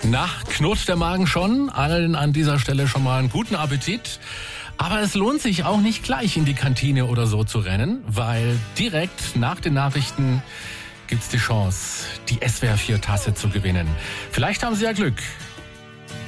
Na, knurrt der Magen schon? Allen an dieser Stelle schon mal einen guten Appetit. Aber es lohnt sich auch nicht gleich in die Kantine oder so zu rennen, weil direkt nach den Nachrichten gibt's die Chance, die SWR 4 Tasse zu gewinnen. Vielleicht haben Sie ja Glück.